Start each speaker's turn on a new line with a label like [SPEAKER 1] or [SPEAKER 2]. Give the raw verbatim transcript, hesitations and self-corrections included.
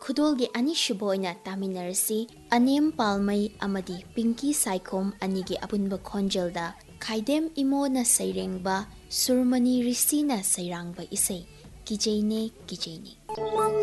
[SPEAKER 1] खुदोलगे अनिशुब ओइना तामिनरसी अनेम पालमई अमदी पिंकी साइखोम अनिगे अपुनब खोंजलदा खाइदेम इमोना सैरेंगबा सुरमनी ऋषिना सैरांगबा इसै किजैने किजैने।